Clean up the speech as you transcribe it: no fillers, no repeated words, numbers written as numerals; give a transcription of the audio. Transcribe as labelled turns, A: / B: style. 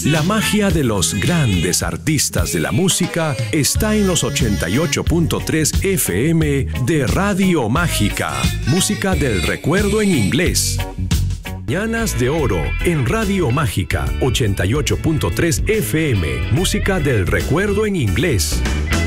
A: La magia de los grandes artistas de la música está en los 88.3 FM de Radio Mágica. Música del recuerdo en inglés. Mañanas de Oro en Radio Mágica 88.3 FM. Música del recuerdo en inglés.